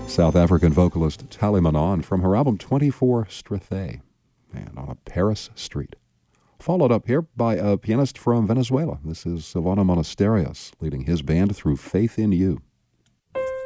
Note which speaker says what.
Speaker 1: South African vocalist Tali Manon from her album 24 Strathay, and on a Paris Street. Followed up here by a pianist from Venezuela. This is Silvano Monasterios leading his band through Faith in You.